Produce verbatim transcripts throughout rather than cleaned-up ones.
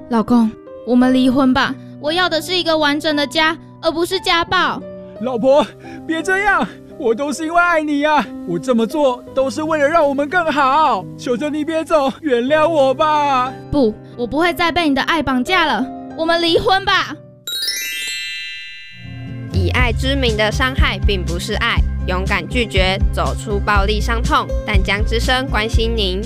老公，我们离婚吧，我要的是一个完整的家，而不是家暴。 老婆，别这样，我都是因为爱你呀、啊，我这么做都是为了让我们更好，求求你别走，原谅我吧。 不，我不会再被你的爱绑架了，我们离婚吧。 以爱之名的伤害并不是爱，勇敢拒绝，走出暴力伤痛。淡江之声关心您。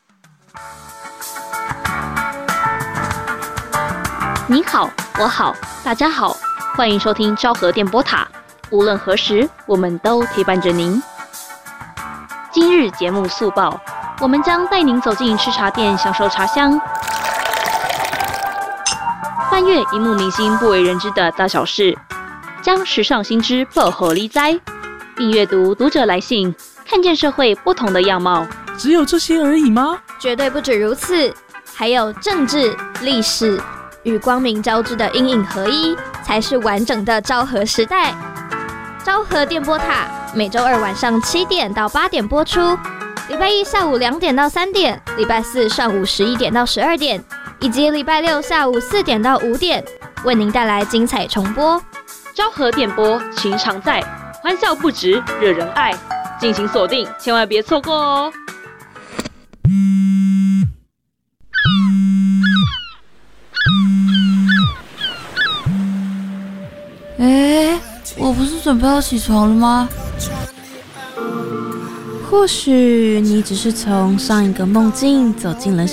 你好，我好，大家好，欢迎收听昭和电波塔。无论何时，我们都陪伴着您。今日节目速报，我们将带您走进吃茶店，享受茶香，翻阅荧幕明星不为人知的大小事，将时尚新知报乎你知，并阅读读者来信，看见社会不同的样貌。 只有这些而已吗？ 绝对不止如此，还有政治、历史与光明交织的阴影合一，才是完整的昭和时代。昭和电波塔每周二晚上七点到八点播出，礼拜一下午两点到三点，礼拜四上午十一点到十二点，以及礼拜六下午四点到五点，为您带来精彩重播。 昭和电波情常在，欢笑不止，惹人爱，敬请锁定，千万别错过哦。 哎，我不是准备要起床了吗？或许你只是从上一个梦境走进了